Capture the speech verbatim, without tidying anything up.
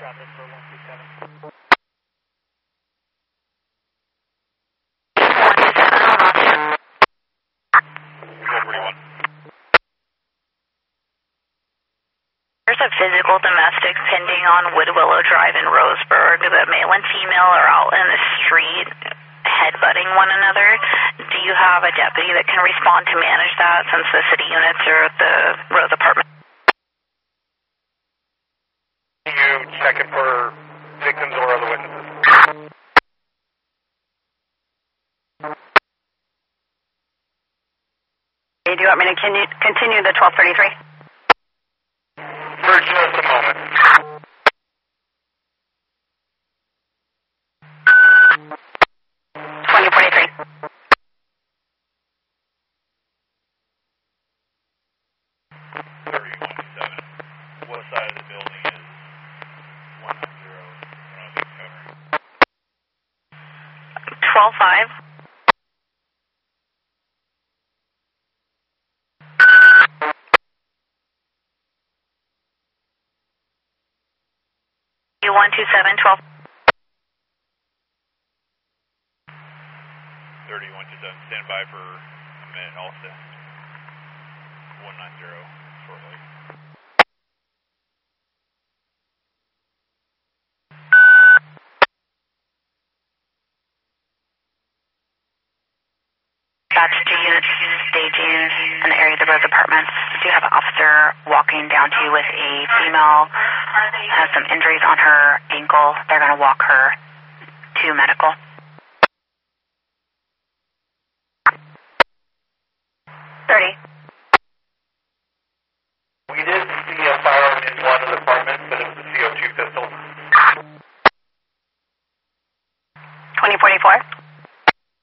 traffic for one two seven. There's a physical domestic pending on Wood Willow Drive in Roseburg. The male and female are out in the street headbutting one another. Do you have a deputy that can respond to manage that since the city units are at the Rose apartment? Can you check it for victims or other witnesses? Do you want me to continue, continue the twelve thirty-three? For just a moment. twenty forty-three. thirty-one seven. What side of the building is one nine zero? twelve five. one two seven twelve. thirty-one two seven. Stand by for a minute. I'll send one nine zero shortly. That's two units staging in the area of the Rose Apartments. We do have an officer walking down to you with a female, has some injuries on her ankle. They're going to walk her to medical. thirty. We did see a firearm in one of the apartments, but it was a C O two pistol. twenty forty-four.